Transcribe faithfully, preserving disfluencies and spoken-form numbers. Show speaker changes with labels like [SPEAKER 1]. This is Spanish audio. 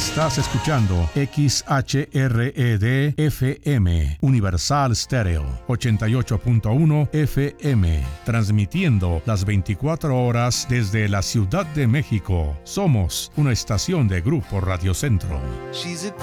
[SPEAKER 1] Estás escuchando X H R E D F M, Universal Stereo, ochenta y ocho punto uno F M, transmitiendo las veinticuatro horas desde la Ciudad de México. Somos una estación de Grupo Radio Centro.
[SPEAKER 2] She's a